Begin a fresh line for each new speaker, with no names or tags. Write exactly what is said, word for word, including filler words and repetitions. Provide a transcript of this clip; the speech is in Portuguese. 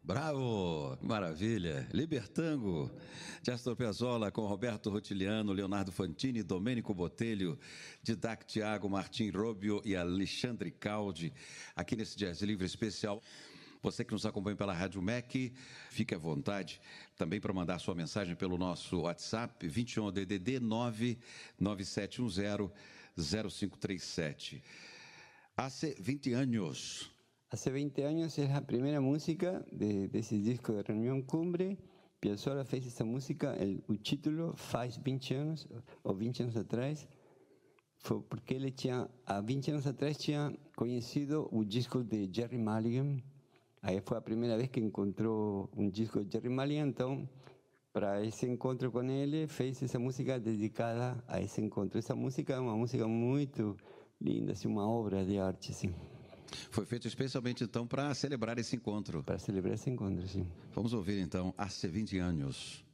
Bravo, maravilha. Libertango, de Astor Piazzolla com Roberto Rotiliano, Leonardo Fantini, Domênico Botelho, Didac Tiago, Martim Robio e Alexandre Caldi, aqui nesse Jazz Livre especial. Você que nos acompanha pela Rádio M E C, fique à vontade também para mandar sua mensagem pelo nosso WhatsApp, vinte e um D D D nove nove sete um zero zero cinco três sete. Hace veinte años.
Hace veinte años es la primera música de, de ese disco de Reunión Cumbre. Piazzolla fez essa música, el, o título faz veinte anos, ou veinte anos atrás, foi porque ele tinha, há veinte anos atrás, tinha conhecido o disco de Gerry Mulligan. Aí foi a primeira vez que encontrou um disco de Gerry Mulligan, então, para esse encontro com ele, fez essa música dedicada a esse encontro. Essa música é uma música muito linda, assim, uma obra de arte, assim.
Foi feito especialmente, então, para celebrar esse encontro.
Para celebrar esse encontro, sim.
Vamos ouvir, então, Hace veinte años.